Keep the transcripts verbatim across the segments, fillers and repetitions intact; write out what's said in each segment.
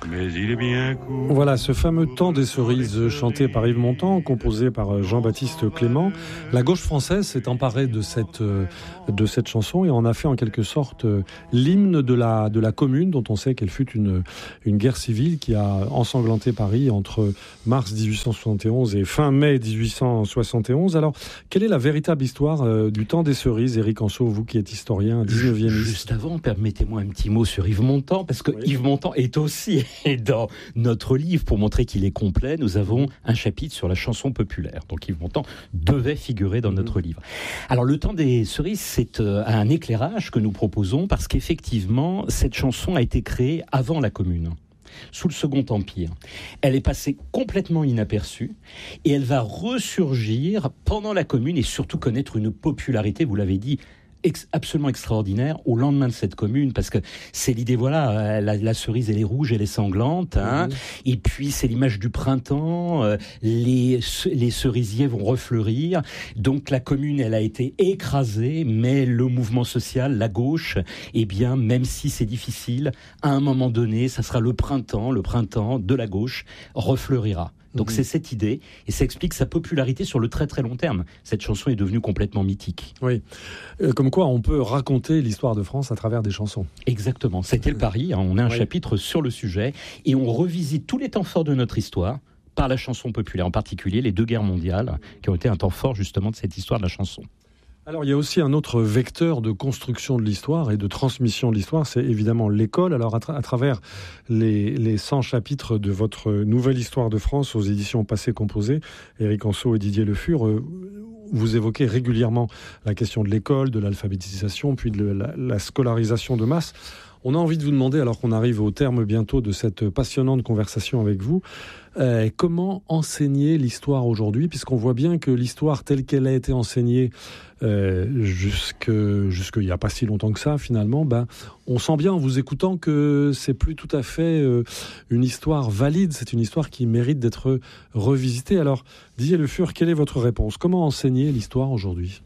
mais il est bien court. Voilà, ce fameux Temps des cerises chanté par Yves Montand, composé par Jean-Baptiste Clément. La gauche française s'est emparée de cette, de cette chanson et en a fait en quelque sorte l'hymne de la, de la commune, dont on sait qu'elle fut une, une guerre civile qui a ensanglanté Paris entre mars dix-huit cent soixante et onze et fin mai dix-huit cent soixante et onze. Alors, quelle est la véritable histoire du Temps des cerises, Éric Anceau, vous qui êtes historien, dix-neuvième? Juste avant, permettez-moi un petit mot sur Yves Montand, parce que oui. Yves Montand est aussi dans notre livre, pour montrer qu'il est complet, nous avons un chapitre sur la chanson populaire. Donc Yves Montand devait figurer dans notre livre. Alors le Temps des cerises, c'est un éclairage que nous proposons, parce qu'effectivement, cette chanson a été créée avant la Commune, sous le Second Empire. Elle est passée complètement inaperçue et elle va ressurgir pendant la Commune et surtout connaître une popularité, vous l'avez dit, Ex- absolument extraordinaire au lendemain de cette commune, parce que c'est l'idée, voilà, la, la cerise elle est rouge, elle est sanglante, hein, mmh. et puis c'est l'image du printemps, euh, les, les cerisiers vont refleurir, donc la commune elle a été écrasée, mais le mouvement social, la gauche, eh bien même si c'est difficile, à un moment donné, ça sera le printemps, le printemps de la gauche refleurira. Donc mmh. c'est cette idée, et ça explique sa popularité sur le très très long terme. Cette chanson est devenue complètement mythique. Oui, euh, comme quoi on peut raconter l'histoire de France à travers des chansons. Exactement, c'était le pari, hein. On a un oui. chapitre sur le sujet, et on revisite tous les temps forts de notre histoire, par la chanson populaire, en particulier les deux guerres mondiales, qui ont été un temps fort justement de cette histoire de la chanson. Alors, il y a aussi un autre vecteur de construction de l'histoire et de transmission de l'histoire, c'est évidemment l'école. Alors, à, tra- à travers les, les cent chapitres de votre nouvelle histoire de France aux éditions Passé Composé, Éric Anceau et Didier Le Fur, euh, vous évoquez régulièrement la question de l'école, de l'alphabétisation, puis de la, la scolarisation de masse. On a envie de vous demander, alors qu'on arrive au terme bientôt de cette passionnante conversation avec vous, euh, comment enseigner l'histoire aujourd'hui, puisqu'on voit bien que l'histoire telle qu'elle a été enseignée euh, jusque, jusque il n'y a pas si longtemps que ça, finalement, ben, on sent bien en vous écoutant que c'est plus tout à fait euh, une histoire valide, c'est une histoire qui mérite d'être revisitée. Alors, Didier Le Fur, quelle est votre réponse? Comment enseigner l'histoire aujourd'hui?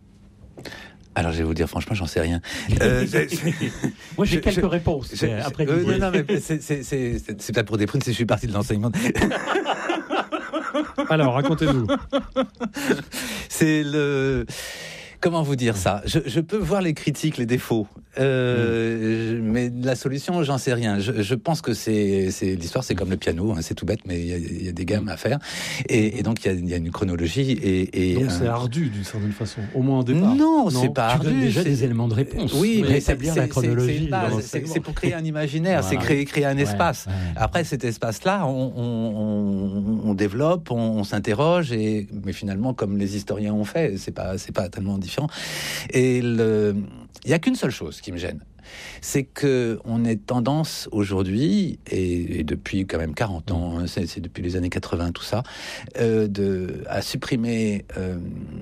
Alors, je vais vous dire, franchement, j'en sais rien. Euh, Moi, j'ai je, quelques je, réponses. Je, après euh, non, non, mais c'est, c'est, c'est, c'est peut-être pour des prunes si je suis parti de l'enseignement. Alors, racontez-nous. C'est le... Comment vous dire ça? je, je peux voir les critiques, les défauts, euh, mmh. je, mais la solution, j'en sais rien. Je, je pense que c'est, c'est l'histoire, c'est comme le piano, hein, c'est tout bête, mais il y, y a des gammes à faire, et, et donc il y, y a une chronologie. Et, et donc un... c'est ardu d'une certaine façon, au moins au départ. Non, non c'est pas tu ardu. Donnes déjà c'est des éléments de réponse. Oui, mais, mais c'est bien la chronologie. C'est, c'est, c'est, c'est pour créer un imaginaire, voilà. C'est créer, créer un espace. Ouais, ouais. Après cet espace-là, on, on, on, on développe, on, on s'interroge, et mais finalement, comme les historiens ont fait, c'est pas, c'est pas tellement différent. Et il n'y a qu'une seule chose qui me gêne, c'est qu'on ait tendance aujourd'hui, et, et depuis quand même quarante ans, hein, c'est, c'est depuis les années quatre-vingts, tout ça, euh, de, à supprimer euh,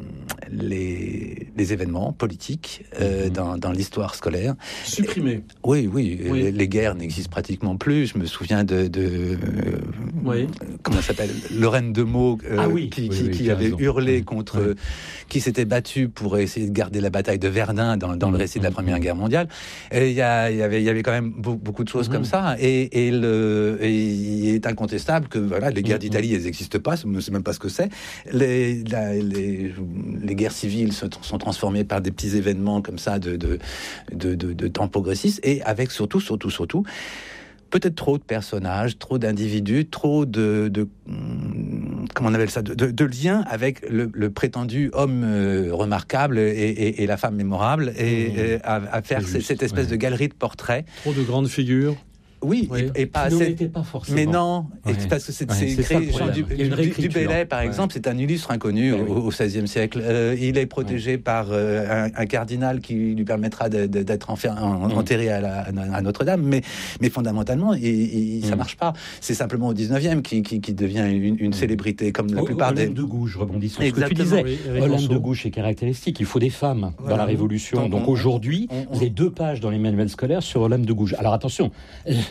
les, les événements politiques euh, mmh. dans, dans l'histoire scolaire. Supprimer et, Oui, oui, oui. Les, les guerres n'existent pratiquement plus. Je me souviens de... de euh, oui. Comment ça s'appelle Lorraine de Meaux, euh, ah oui. qui, oui, qui, oui, qui avait raison. hurlé contre... Oui. qui s'était battue pour essayer de garder la bataille de Verdun dans, dans le récit de la Première Guerre mondiale. Et il y, a, il y avait, il y avait quand même beaucoup, beaucoup de choses mmh. comme ça. Et, et, le, et il est incontestable que voilà, les guerres mmh. d'Italie, elles n'existent pas. Je ne sais même pas ce que c'est. Les, la, les, les guerres civiles se, sont transformées par des petits événements comme ça de, de, de, de, de temps progressiste. Et avec surtout, surtout, surtout, peut-être trop de personnages, trop d'individus, trop de... de comment on appelle ça, de, de, de liens avec le, le prétendu homme euh, remarquable et, et, et la femme mémorable, et, mmh. et à, à faire c- cette espèce ouais. de galerie de portraits. Trop de grandes figures. Oui, oui, et, et pas assez. Pas forcément. Mais non, ouais. et parce que c'est, ouais, c'est, c'est créé. Ça, du, il y a une du, du Bellay, par ouais. exemple, c'est un illustre inconnu ouais, au, oui. au seizième siècle. Euh, il est protégé ouais. par euh, un, un cardinal qui lui permettra de, de, d'être enfer, en, mmh. enterré à, la, à Notre-Dame. Mais, mais fondamentalement, il, il, mmh. ça marche pas. C'est simplement au dix-neuvième qui, qui, qui devient une, une mmh. célébrité, comme la oh, plupart Olympe des. de Gouges, je rebondis sur ce Exactement, que tu disais. Oui, Olympe de Gouges est caractéristique. Il faut des femmes voilà. dans la Révolution. Donc, Donc on, aujourd'hui, on, on, vous avez deux pages dans les manuels scolaires sur Olympe de Gouges. Alors attention,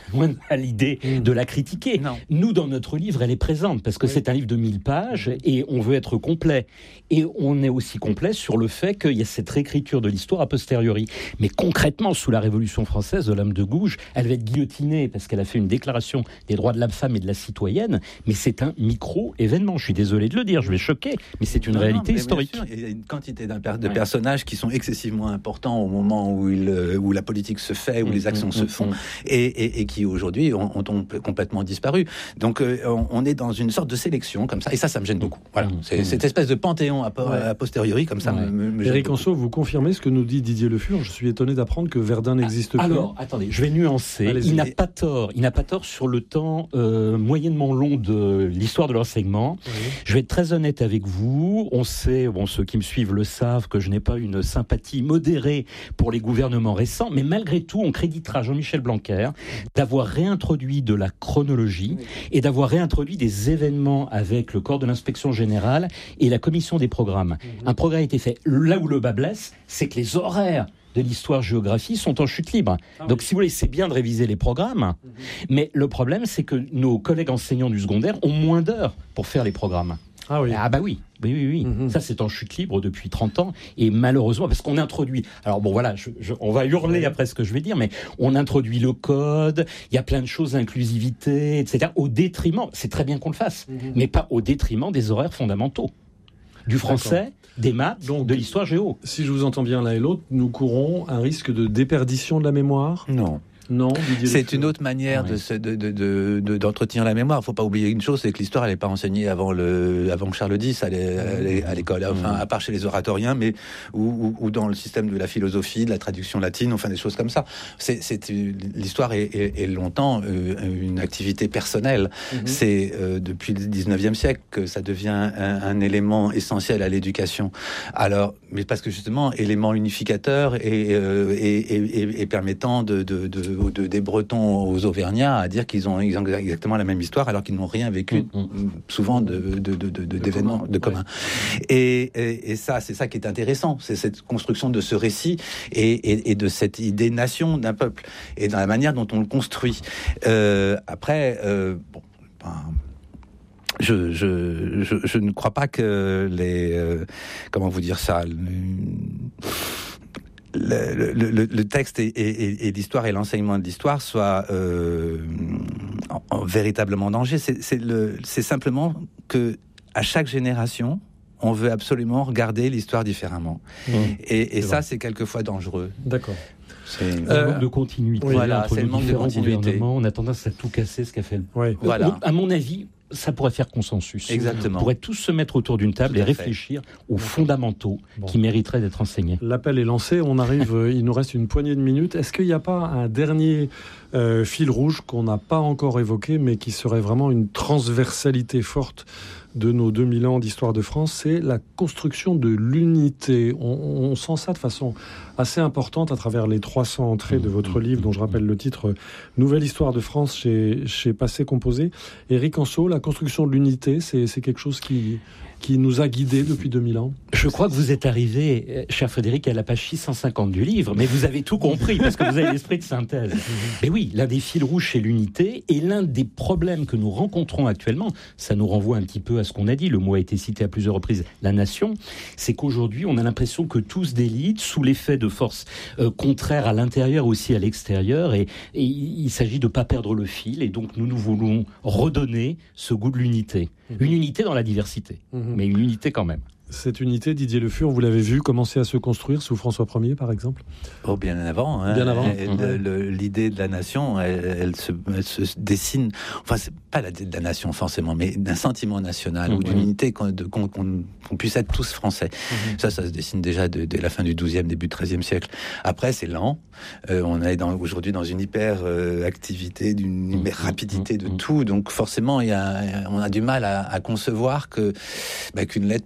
loin de là l'idée mmh. de la critiquer. Non. Nous, dans notre livre, elle est présente, parce que oui. c'est un livre de mille pages, et on veut être complet. Et on est aussi complet sur le fait qu'il y a cette réécriture de l'histoire a posteriori. Mais concrètement, sous la Révolution française, de l'âme de Gouges, elle va être guillotinée, parce qu'elle a fait une déclaration des droits de la femme et de la citoyenne, mais c'est un micro-événement. Je suis désolé de le dire, je vais choquer, mais c'est une non, réalité non, historique. Il y a une quantité de ouais. personnages qui sont excessivement importants au moment où, il, où la politique se fait, où mmh, les actions mmh, se font, mmh. et, et, et qui aujourd'hui ont, ont complètement disparu. Donc euh, on, on est dans une sorte de sélection comme ça, et ça, ça me gêne beaucoup. Voilà, mmh, c'est mmh. cette espèce de panthéon a, ouais. a posteriori comme ça. Ouais. Me, me Éric Anceau, vous confirmez ce que nous dit Didier Le Fur? Je suis étonné d'apprendre que Verdun n'existe plus. Alors, attendez, je vais nuancer. Allez-y. Il n'a pas tort. Il n'a pas tort sur le temps euh, moyennement long de l'histoire de l'enseignement. Oui. Je vais être très honnête avec vous. On sait, bon, ceux qui me suivent le savent, que je n'ai pas une sympathie modérée pour les gouvernements récents, mais malgré tout, on créditera Jean-Michel Blanquer d'avoir réintroduit de la chronologie oui. et d'avoir réintroduit des événements avec le corps de l'inspection générale et la commission des programmes. Mmh. Un progrès a été fait. Là où le bas blesse, c'est que les horaires de l'histoire-géographie sont en chute libre. Ah Donc, oui. si vous voulez, c'est bien de réviser les programmes, mmh. mais le problème, c'est que nos collègues enseignants du secondaire ont moins d'heures pour faire les programmes. Ah oui. Ah bah oui, oui, oui, oui. Mmh. Ça, c'est en chute libre depuis trente ans, et malheureusement, parce qu'on introduit... Alors bon, voilà, je, je, on va hurler oui. après ce que je vais dire, mais on introduit le code, il y a plein de choses, inclusivité, et cetera, au détriment, c'est très bien qu'on le fasse, mmh. mais pas au détriment des horaires fondamentaux. Du français, D'accord. des maths, donc de l'histoire géo. Si je vous entends bien l'un et l'autre, nous courons un risque de déperdition de la mémoire ? Non. Non, c'est une autre manière ah, oui. de, de, de, de, d'entretenir la mémoire. Il ne faut pas oublier une chose, c'est que l'histoire, elle n'est pas enseignée avant, le, avant Charles X à, l'é, à l'école, enfin, à part chez les oratoriens, mais ou, ou, ou dans le système de la philosophie, de la traduction latine, enfin des choses comme ça. C'est, c'est, l'histoire est, est, est longtemps euh, une activité personnelle. Mm-hmm. C'est euh, depuis le dix-neuvième siècle que ça devient un, un élément essentiel à l'éducation. Alors, mais parce que justement, élément unificateur et, euh, et, et, et, et permettant de, de, de De, des Bretons aux Auvergnats à dire qu'ils ont, ils ont exactement la même histoire alors qu'ils n'ont rien vécu, mmh, mmh. souvent de, de, de, de, de d'événements commun, de commun. Ouais. Et, et, et ça, c'est ça qui est intéressant, c'est cette construction de ce récit et, et, et de cette idée nation d'un peuple et dans la manière dont on le construit. Euh, après, euh, bon, ben, Je, je, je, je ne crois pas que les... Euh, comment vous dire ça le, Le, le, le texte et, et, et l'histoire et l'enseignement de l'histoire soient euh, en, en, véritablement en danger. C'est, c'est, le, c'est simplement que à chaque génération, on veut absolument regarder l'histoire différemment. Mmh. Et, et ça, vrai. C'est quelquefois dangereux. D'accord. C'est le euh, manque de continuité. Voilà, entre c'est le manque de continuité. On a tendance à tout casser, ce qu'a fait le... Oui. Voilà. À mon avis, ça pourrait faire consensus. Exactement. On pourrait tous se mettre autour d'une table et réfléchir fait. aux fondamentaux bon. qui mériteraient d'être enseignés. L'appel est lancé, on arrive, il nous reste une poignée de minutes. Est-ce qu'il n'y a pas un dernier euh, fil rouge qu'on n'a pas encore évoqué, mais qui serait vraiment une transversalité forte de nos deux mille ans d'histoire de France, c'est la construction de l'unité. On, on sent ça de façon assez importante à travers les trois cents entrées de votre livre, dont je rappelle le titre « Nouvelle histoire de France » chez, chez Passé Composé. Éric Anceau, la construction de l'unité, c'est, c'est quelque chose qui... qui nous a guidés depuis deux mille ans. Je crois que vous êtes arrivé, cher Frédéric, à la page six cent cinquante du livre, mais vous avez tout compris, parce que vous avez l'esprit de synthèse. Mais oui, l'un des fils rouges, c'est l'unité, et l'un des problèmes que nous rencontrons actuellement, ça nous renvoie un petit peu à ce qu'on a dit, le mot a été cité à plusieurs reprises, la nation, c'est qu'aujourd'hui, on a l'impression que tous délitent sous l'effet de forces euh, contraires à l'intérieur, aussi à l'extérieur, et, et il s'agit de ne pas perdre le fil, et donc nous, nous voulons redonner ce goût de l'unité. Une unité dans la diversité, mmh. mais une unité quand même. Cette unité, Didier Le Fur, vous l'avez vu commencer à se construire sous François Ier, par exemple ? Oh, bien avant. Hein. Bien avant. Elle, mmh. le, l'idée de la nation, elle, elle, se, elle se dessine. Enfin, c'est pas l'idée de la nation forcément, mais d'un sentiment national mmh. ou d'une unité qu'on, de, qu'on, qu'on, qu'on puisse être tous français. Mmh. Ça, ça se dessine déjà dès de la fin du douzième, début du treizième siècle. Après, c'est lent. Euh, on est dans, aujourd'hui dans une hyper euh, activité, d'une hyper rapidité de mmh. tout. Donc, forcément, il y a, on a du mal à, à concevoir que bah, qu'une lettre peut mettre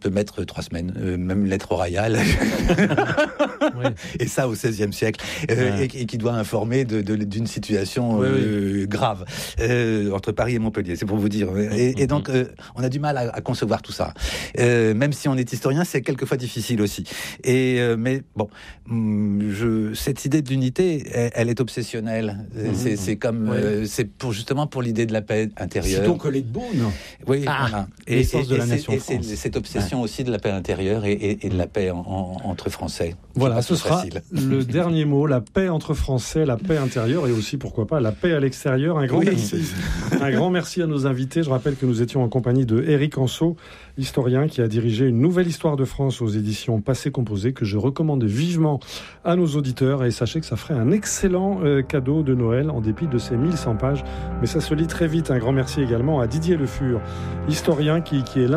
trois semaines, euh, même une lettre royale. Ouais. Et ça au seizième siècle, euh, ouais. et, et qui doit informer de, de, d'une situation euh, oui, oui. grave euh, entre Paris et Montpellier, c'est pour vous dire. Et, et donc, euh, on a du mal à, à concevoir tout ça. Euh, même si on est historien, c'est quelquefois difficile aussi. Et euh, mais bon, je, cette idée d'unité, elle, elle est obsessionnelle. Mmh, c'est, mmh. c'est comme, ouais. euh, c'est pour justement pour l'idée de la paix intérieure. C'est ton collègue Beaune. Oui, ah, voilà. Et, et, de la et, nation et c'est cette obsession ouais. aussi de la paix intérieure et, et, et de la paix en, en, entre Français. Voilà, ce sera facile. Le dernier mot, la paix entre Français, la paix intérieure et aussi, pourquoi pas, la paix à l'extérieur. Un grand oui. merci. Un grand merci à nos invités. Je rappelle que nous étions en compagnie de Éric Anceau, historien qui a dirigé une nouvelle histoire de France aux éditions Passé Composé, que je recommande vivement à nos auditeurs. Et sachez que ça ferait un excellent euh, cadeau de Noël, en dépit de ces mille cent pages. Mais ça se lit très vite. Un grand merci également à Didier Le Fur, historien qui, qui est l'un